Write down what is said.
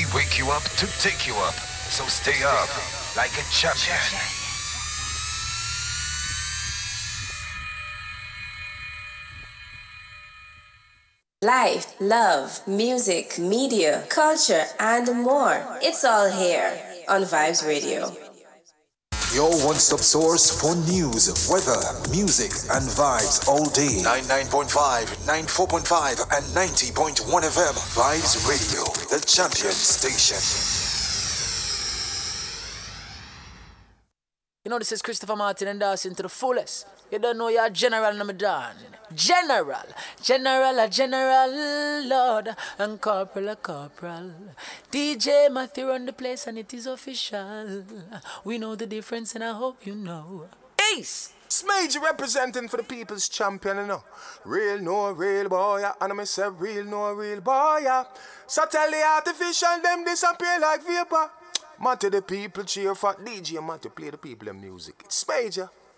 wake you up to take you up. So stay up like a champion. Life, love, music, media, culture, and more. It's all here on Vibes Radio. Your one-stop source for news, weather, music, and vibes all day. 99.5, 94.5, and 90.1 FM. Vibes Radio, the champion station. You know, this is Christopher Martin endorsing to the fullest. You don't know you're General Namadan. General, Lord, and Corporal, Corporal. DJ Matthew run the place and it is official. We know the difference and I hope you know. Ace! Smajor representing for the people's champion, you know. Real, no real boy, and I say real, no real boy. So tell the artificial them disappear like vapor. Man to the people cheer for DJ, man to play the people the music. It's Smajor.